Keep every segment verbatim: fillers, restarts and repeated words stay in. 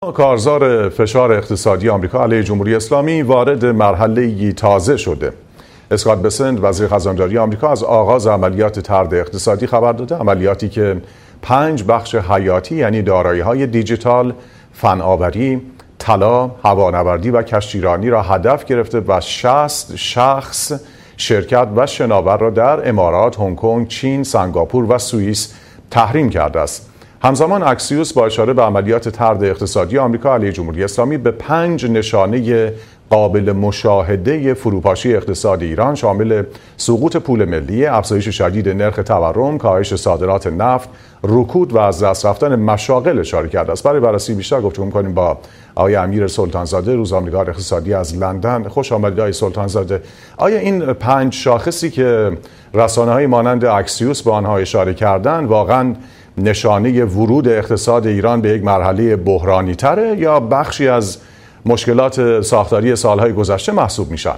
کارزار فشار اقتصادی آمریکا علیه جمهوری اسلامی وارد مرحله‌ای تازه شده. اسکات بسنت وزیر خزانداری آمریکا از آغاز عملیات طرد اقتصادی خبر داده، عملیاتی که پنج بخش حیاتی یعنی دارایی‌های دیجیتال، فناوری، طلا، هوانوردی و کشتیرانی را هدف گرفته و شصت شخص، شرکت و شناور را در امارات، هنگ کنگ، چین، سنگاپور و سوئیس تحریم کرده است. همزمان اکسیوس با اشاره به عملیات طرد اقتصادی آمریکا علیه جمهوری اسلامی به پنج نشانه قابل مشاهده فروپاشی اقتصاد ایران شامل سقوط پول ملی، افزایش شدید نرخ تورم، کاهش صادرات نفت، رکود و از دست رفتن مشاغل اشاره کرده است. برای بررسی بیشتر گفتگو می‌کنیم با آقای امیر سلطانزاده، روزنامه‌نگار اقتصادی از لندن. خوش آمدید آقای سلطانزاده. آیا این پنج شاخصی که رسانه‌های مانند اکسیوس به آنها اشاره کردند واقعاً نشانه ورود اقتصاد ایران به یک مرحله بحرانی تره یا بخشی از مشکلات ساختاری سالهای گذشته محسوب میشن؟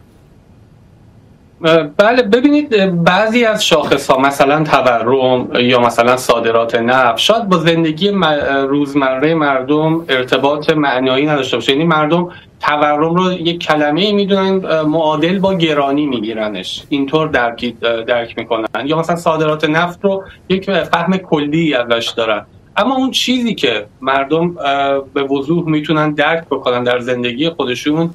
بله، ببینید بعضی از شاخص ها مثلا تورم یا مثلا صادرات نفت شاید با زندگی روزمره مردم ارتباط معنایی نداشته باشه. یعنی مردم تورم رو یک کلمه میدونن، معادل با گرانی میگیرنش، اینطور درک درک میکنن. یا مثلا صادرات نفت رو یک فهم کلی ازش دارن. اما اون چیزی که مردم به وضوح میتونن درک بکنن در زندگی خودشون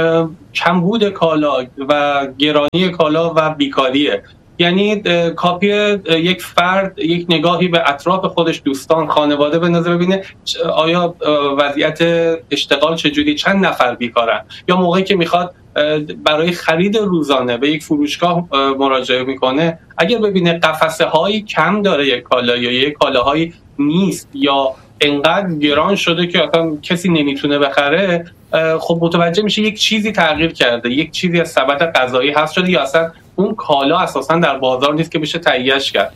کمبود کالا و گرانی کالا و بیکاریه. یعنی کافی یک فرد یک نگاهی به اطراف خودش، دوستان، خانواده بندازه، ببینه آیا وضعیت اشتغال چجوری، چند نفر بیکارن، یا موقعی که میخواد برای خرید روزانه به یک فروشگاه مراجعه میکنه، اگر ببینه قفسه هایی کم داره یک کالا یا یک کالاهایی نیست یا انقدر گران شده که اصلا کسی نمیتونه بخره، خب متوجه میشه یک چیزی تغییر کرده، یک چیزی از سبد غذایی هست شده، یا اصلا اون کالا اساسا در بازار نیست که بشه تهیه‌اش کرد.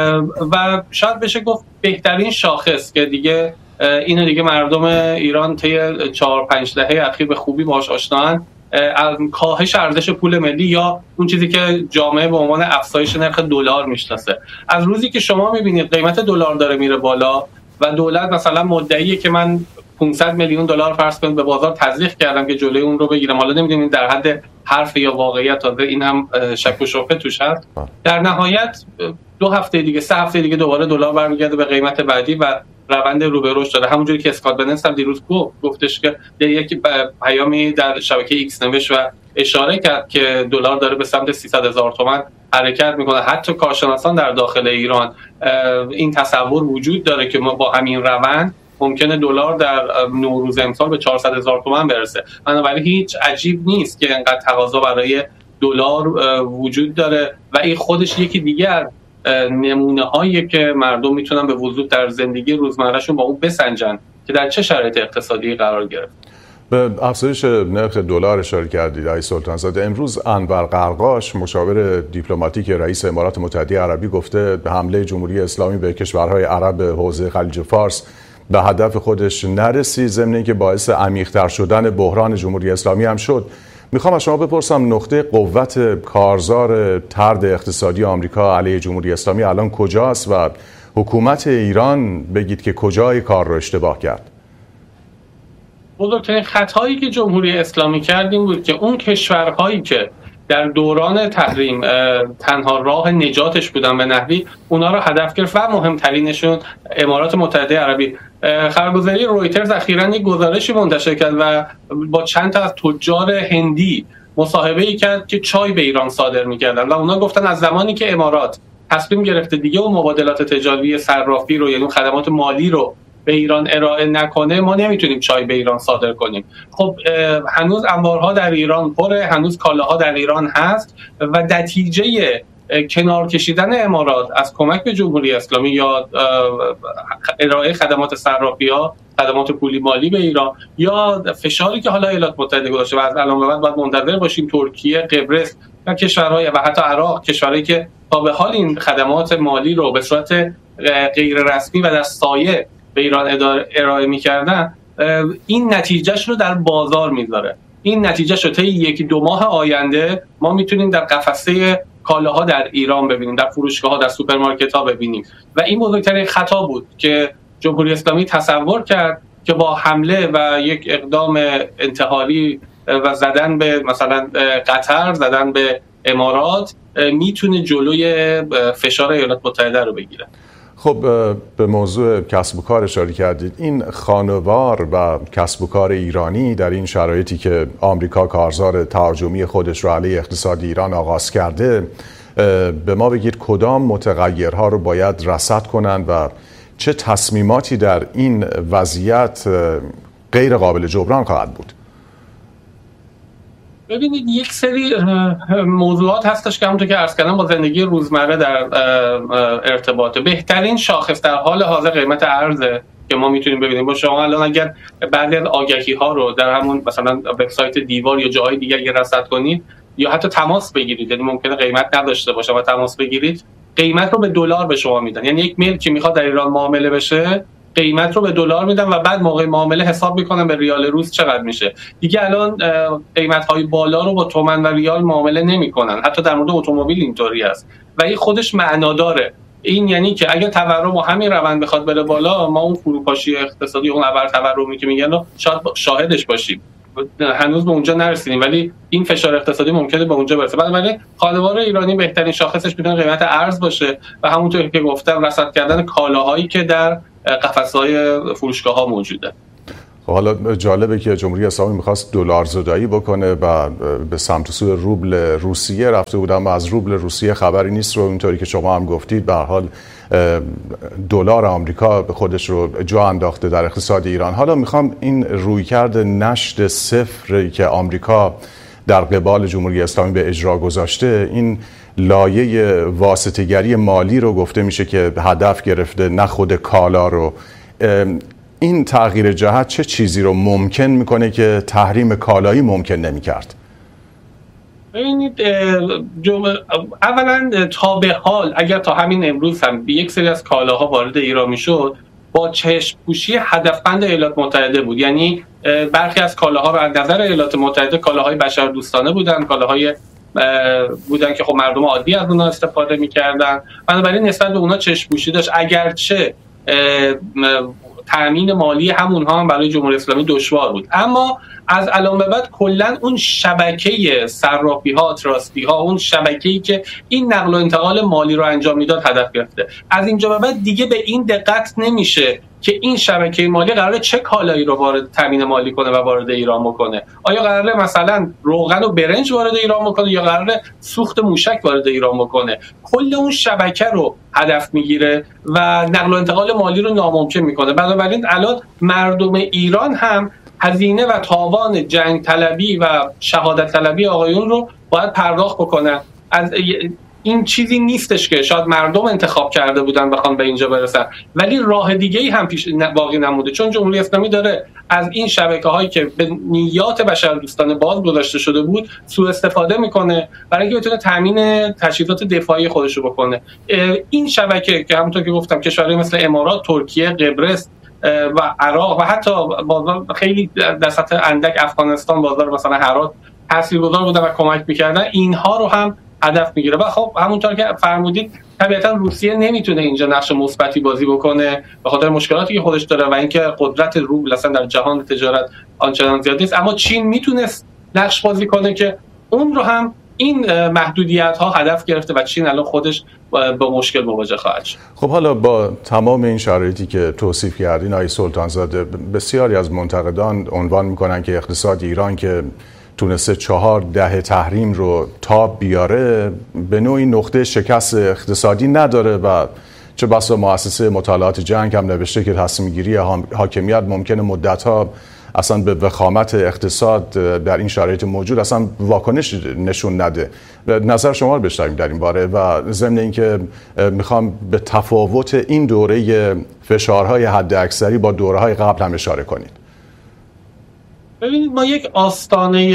و شاید بشه گفت بهترین شاخص که دیگه اینو دیگه مردم ایران طی چهار پنج دهه اخیر به خوبی باهاش آشنان، کاهش ارزش پول ملی یا اون چیزی که جامعه به عنوان افزایش نرخ دلار میشناسه. از روزی که شما میبینید قیمت دلار داره میره بالا و دولت مثلا مدعیه که من پانصد میلیون دلار فرض کنید به بازار تزریق کردم که جلوی اون رو بگیرم، حالا نمیدونیم در حد حرف یا واقعیت، تازه این هم شک و شبهه توش هست. در نهایت دو هفته دیگه، سه هفته دیگه دوباره دلار برمیگرده به قیمت بعدی و روند رو به رشد داره. همونجوری که اسکات بسنت هم دیروز گفت گفتش که یک پیامی در شبکه ایکس نوشت و اشاره کرد که دلار داره به سمت سیصد هزار تومان حرکت میکنه. حتی کارشناسان در داخل ایران این تصور وجود داره که ما با همین روند ممکنه دلار در نوروز امسال به چهارصد هزار تومان برسه. بنابراین هیچ عجیب نیست که انقدر تقاضا برای دلار وجود داره و این خودش یکی دیگه از نمونه هایی که مردم میتونن به وضوح در زندگی روزمرهشون با اون بسنجن که در چه شرایط اقتصادی قرار گرفت. به افزایش نرخ دلار اشاره کردید آقای سلطانزاده. امروز انور قرقاش مشاور دیپلماتیک رئیس امارات متحده عربی گفته به حمله جمهوری اسلامی به کشورهای عرب حوزه خلیج فارس به هدف خودش نرسید، ضمن اینکه باعث عمیق‌تر شدن بحران جمهوری اسلامی هم شد. میخوام از شما بپرسم نقطه قوت کارزار طرد اقتصادی آمریکا علیه جمهوری اسلامی الان کجاست و حکومت ایران بگید که کجای کار رو اشتباه کرد؟ بزرگترین خطایی که جمهوری اسلامی کرد این بود که اون کشورهایی که در دوران تحریم تنها راه نجاتش بودن به نحوی، اونا رو هدف گرفت و مهمترینشون امارات متحده عربی. خبرگزاری رویترز اخیراً یک گزارشی منتشر کرد و با چند تا از تجار هندی مصاحبه‌ای کرد که چای به ایران صادر می‌کردن و اونا گفتن از زمانی که امارات تصمیم گرفته دیگه اون مبادلات تجاری صرافی رو، یعنی خدمات مالی رو به ایران ارائه نکنه، ما نمیتونیم چای به ایران صادر کنیم. خب هنوز انبارها در ایران پره، هنوز کالاها در ایران هست و نتیجه کنار کشیدن امارات از کمک به جمهوری اسلامی یا ارائه خدمات صرافی ها، خدمات پولی مالی به ایران، یا فشاری که حالا ایالات متحده گذاشته و از الان به بعد باید منتظر باشیم ترکیه، قبرس و کشورهای و حتی عراق، کشورهایی که تا به حال این خدمات مالی رو به صورت غیر رسمی و در سایه به ایران ارائه می‌کردن، این نتیجهش رو در بازار میذاره. این نتیجهش رو طی یکی دو ماه آینده ما میتونیم در قفسه کالاها در ایران ببینیم، در فروشگاه‌ها، در سوپرمارکت‌ها ببینیم و این بزرگترین خطا بود که جمهوری اسلامی تصور کرد که با حمله و یک اقدام انتحاری و زدن به مثلا قطر، زدن به امارات میتونه جلوی فشار ایالات متحده رو بگیره. خب به موضوع کسب و کار اشاره کردید. این خانوار و کسب و کار ایرانی در این شرایطی که آمریکا کارزار تهاجمی خودش رو علیه اقتصاد ایران آغاز کرده، به ما بگید کدام متغیرها رو باید رصد کنند و چه تصمیماتی در این وضعیت غیر قابل جبران خواهد بود؟ ببینید یک سری موضوعات هستش که همونطور که عرض کردم با زندگی روزمره در ارتباطه. بهترین شاخص در حال حاضر قیمت ارزه که ما میتونیم ببینیم. با شما الان اگر بعضی از آگهی ها رو در همون مثلا وبسایت دیوار یا جاهای دیگه اگه رصد کنید یا حتی تماس بگیرید، یعنی ممکنه قیمت نداشته باشه و تماس بگیرید، قیمت رو به دلار به شما میدن. یعنی یک ملکی میخواد در ایران معامله بشه، قیمت رو به دلار میدن و بعد موقع معامله حساب میکنن به ریال روز چقدر میشه. دیگه الان قیمت‌های بالا رو با تومن و ریال معامله نمیکنن. حتی در مورد اتومبیل اینطوری است و این خودش معناداره. این یعنی که اگر تورم و همین روند بخواد بره بالا، ما اون فروپاشی اقتصادی، اون ابر تورمی که میگن شاید شاهدش باشیم. هنوز به اونجا نرسیدیم ولی این فشار اقتصادی ممکنه به اونجا برسه. بنابراین خانوار ایرانی بهترین شاخصش میتونه قیمت ارز باشه و همونطور که گفتم رصد کردن کالاهایی که در قفس‌های فروشگاه‌ها موجوده. حالا جالبه که جمهوری اسلامی می‌خواست دلار زدایی بکنه و به سمت و سوی روبل روسیه رفته بود، اما از روبل روسیه خبری نیست. رو اینطوری که شما هم گفتید به هر حال دلار آمریکا به خودش رو جا انداخته در اقتصاد ایران. حالا میخوام این رویکرد نشت صفری که آمریکا در قبال جمهوری اسلامی به اجرا گذاشته، این لایه واسطه‌گری مالی رو گفته میشه که هدف گرفته، نه خود کالا رو. این تغییر جهت چه چیزی رو ممکن میکنه که تحریم کالایی ممکن نمیکرد؟ ببینید اولا تا به حال اگر تا همین امروز هم یک سری از کالاها وارد ایران میشد با چشم پوشی هدفمند ایالات متحده بود. یعنی برخی از کالاها رو از نظر ایالات متحده کالاهای بشردوستانه بودن، کالاهای بودن که خب مردم عادی از اونها استفاده میکردن، بنابراین نسبت به اونها چشم پوشی داشت. اگرچه تامین مالی همونها هم برای جمهوری اسلامی دشوار بود، اما از الان به بعد کلا اون شبکه صرافی‌ها، تراستی‌ها، اون شبکه‌ای که این نقل و انتقال مالی رو انجام میداد هدف گرفته. از اینجا به بعد دیگه به این دقت نمیشه که این شبکه مالی قراره چه کالایی رو وارد تامین مالی کنه و وارد ایران بکنه. آیا قراره مثلا روغن و برنج وارد ایران بکنه یا قراره سوخت موشک وارد ایران بکنه؟ کل اون شبکه رو هدف میگیره و نقل و انتقال مالی رو ناممکن میکنه. بنابراین الان مردم ایران هم هزینه و تاوان جنگ طلبی و شهادت طلبی آقایون رو باید پرداخت بکنن. از این چیزی نیستش که شاید مردم انتخاب کرده بودن بخوان به اینجا برسن، ولی راه دیگه‌ای هم پیش باقی نموده، چون جمهوری اسلامی داره از این شبکه‌هایی که به نیات بشردوستانه باز گذاشته شده بود سوء استفاده میکنه برای اینکه بتونه تامین تجهیزات دفاعی خودش رو بکنه. این شبکه که همونطور که گفتم کشورهای مثل امارات، ترکیه، قبرس و عراق و حتی بازار خیلی در سطح اندک افغانستان، بازار مثلا هرات تاثیرگذار بودن و کمک میکردن، اینها رو هم هدف میگیره. و خب همونطور که فرمودید طبیعتا روسیه نمیتونه اینجا نقش مثبتی بازی بکنه به خاطر مشکلاتی که خودش داره و اینکه قدرت روبل اصلا در جهان تجارت آنچنان زیاد نیست، اما چین میتونست نقش بازی کنه که اون رو هم این محدودیت ها هدف گرفته و چین الان خودش با مشکل مواجه خواهد شد. خب حالا با تمام این شرایطی که توصیف کردین آقای سلطانزاده، بسیاری از منتقدان عنوان میکنن که اقتصاد ایران که تونسته چهار دهه تحریم رو تاب بیاره به نوعی نقطه شکست اقتصادی نداره و چه بسا مؤسسه مطالعات جنگ هم نوشته که تصمیم گیری حاکمیت ممکنه مدت‌ها اصلا به وخامت اقتصاد در این شرایط موجود اصلا واکنش نشون نده. نظر شما رو بشنویم در این باره و ضمن اینکه میخوام به تفاوت این دوره فشارهای حد اکثری با دوره‌های قبل هم اشاره کنید. ببینید ما یک آستانه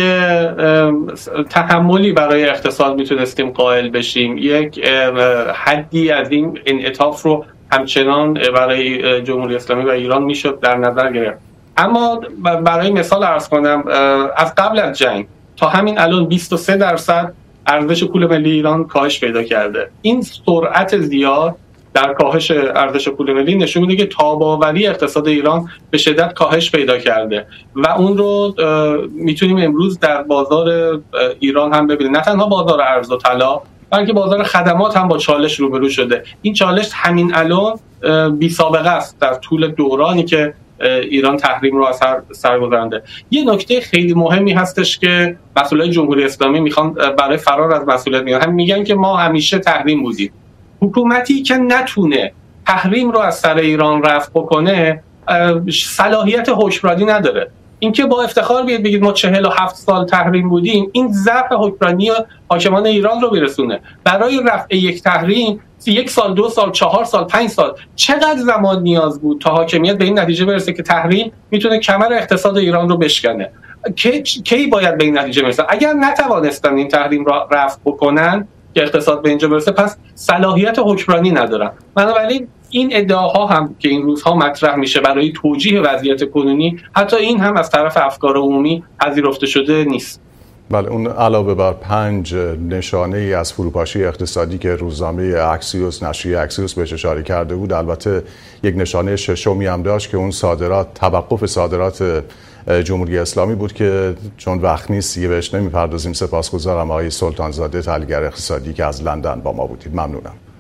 تحملی برای اقتصاد میتونستیم قائل بشیم، یک حدی از این انعطاف رو همچنان برای جمهوری اسلامی و ایران میشد در نظر گرفت. اما برای مثال عرض کنم، از قبل از جنگ تا همین الان بیست و سه درصد ارزش پول ملی ایران کاهش پیدا کرده. این سرعت زیاد در کاهش ارزش پول ملی نشون میده که تاب‌آوری اقتصاد ایران به شدت کاهش پیدا کرده و اون رو میتونیم امروز در بازار ایران هم ببینیم. نه تنها بازار ارز و طلا بلکه بازار خدمات هم با چالش روبرو شده. این چالش همین الان بی سابقه است در طول دورانی که ایران تحریم رو از سر گذرانده. یه نکته خیلی مهمی هستش که مسئولای جمهوری اسلامی میخوان برای فرار از مسئولیت میگن. هم میگن که ما همیشه تحریم بودیم. حکومتی که نتونه تحریم رو از سر ایران رفع بکنه صلاحیت حکمرانی نداره. اینکه با افتخار بیاد بگید ما چهل و هفت سال تحریم بودیم، این ضعف حکمرانی حاکمان ایران رو میرسونه. برای رفع یک تحریم یک سال، دو سال، چهار سال، پنج سال چقدر زمان نیاز بود تا حاکمیت به این نتیجه برسه که تحریم میتونه کمر اقتصاد ایران رو بشکنه؟ کی کی باید به این نتیجه برسه؟ اگر نتوانستن این تحریم را رفع بکنن که اقتصاد به اینجا برسه، پس صلاحیت حکمرانی ندارن. بنابراین این ادعاها هم که این روزها مطرح میشه برای توجیه وضعیت کنونی، حتی این هم از طرف افکار عمومی پذیرفته شده نیست. بله، اون علاوه بر پنج نشانه ای از فروپاشی اقتصادی که روزنامه اکسیوس، نشریه اکسیوس بهش اشاره کرده بود، البته یک نشانه ششمی هم داشت که اون صادرات، توقف صادرات جمهوری اسلامی بود که چون وقت نیست دیگه بهش نمیپردازیم. سپاسگزارم آقای سلطانزاده، تحلیلگر اقتصادی که از لندن با ما بودید. ممنونم.